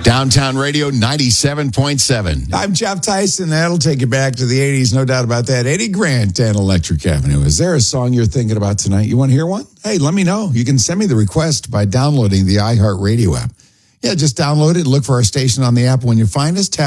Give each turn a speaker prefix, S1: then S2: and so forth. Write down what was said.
S1: Downtown Radio 97.7.
S2: I'm Jeff Tyson. That'll take you back to the 80s, no doubt about that. Eddie Grant and Electric Avenue. Is there a song you're thinking about tonight? You want to hear one? Hey, let me know. You can send me the request by downloading the iHeartRadio app. Yeah, just download it and look for our station on the app. When you find us, tap